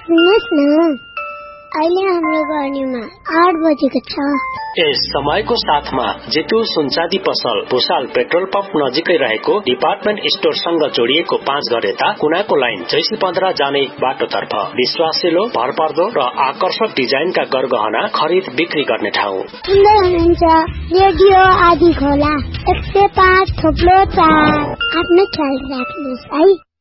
सुन्नुहोस् न, अहिले हाम्रो गर्नीमा 8 बजेको छ। यस समयको साथमा जितु सुनचाँदी पसल भुसाल पेट्रोल पम्प नजिकै रहेको डिपार्टमेन्ट स्टोरसँग जोडिएको 5 घर यता कुनाको लाइन जैसी 15 जाने बाटोतर्फ विश्वासिलो, भरपर्दो र आकर्षक डिजाइनका गरगहना खरिद बिक्री गर्ने ठाउँ। सुन्दै हुनुहुन्छ रेडियो आदि खोला 105.4। आफ्नो ख्याल राख्नुहोस् है।